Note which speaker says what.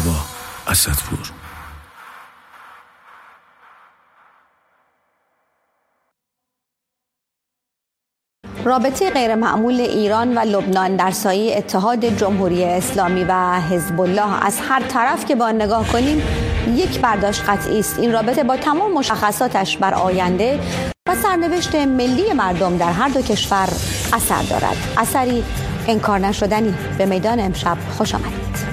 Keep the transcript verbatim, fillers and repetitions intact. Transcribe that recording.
Speaker 1: مجتبی اسدپور.
Speaker 2: رابطه غیرمعمول ایران و لبنان در سایه اتحاد جمهوری اسلامی و حزب الله از هر طرف که با نگاه کنیم یک برداشت قطعی است: این رابطه با تمام مشخصاتش بر آینده و سرنوشت ملی مردم در هر دو کشور اثر دارد. اثری انکار نشدنی. به میدان امشب خوش آمدید.